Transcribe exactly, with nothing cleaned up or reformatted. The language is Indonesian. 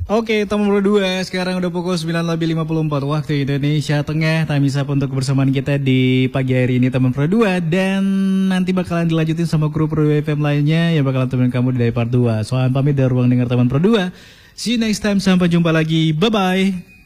Oke, teman berdua, sekarang udah pukul sembilan lebih lima puluh empat waktu Indonesia Tengah. Time is up untuk kebersamaan kita di pagi hari ini teman berdua. Dan nanti bakalan dilanjutin sama kru Pro F M lainnya yang bakalan temenin kamu di part dua. Soal pamit dari ruang dengar teman berdua. See you next time, sampai jumpa lagi, bye-bye.